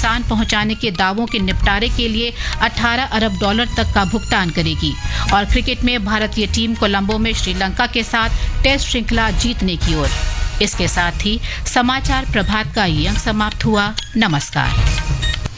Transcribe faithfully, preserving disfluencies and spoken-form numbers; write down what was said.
नुकसान पहुंचाने के दावों के निपटारे के लिए अठारह अरब डॉलर तक का भुगतान करेगी। और क्रिकेट में भारतीय टीम कोलंबो में श्रीलंका के साथ टेस्ट श्रृंखला जीतने की ओर। इसके साथ ही समाचार प्रभात का ये अंक समाप्त हुआ। नमस्कार।